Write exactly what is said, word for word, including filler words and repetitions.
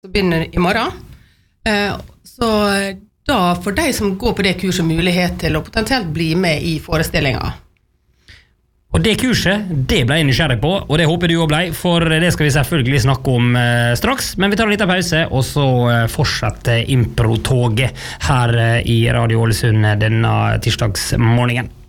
som begynner i morgen. Så da får de som går på det kurset mulighet til å potensielt bli med i forestillingen. Og det kurset, det ble jeg nysgjerrig på, og det håper du også ble, for det skal vi selvfølgelig snakke om eh, straks, men vi tar en liten pause, og så eh, fortsetter improtoget her eh, i Radio Ålesund denne tirsdagsmorgenen.